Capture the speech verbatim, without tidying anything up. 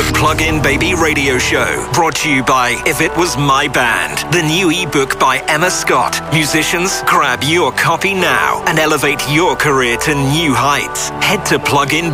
Plug-in Baby Radio Show, brought to you by If It Was My Band, the new ebook by Emma Scott. Musicians, grab your copy now and elevate your career to new heights. Head to plug in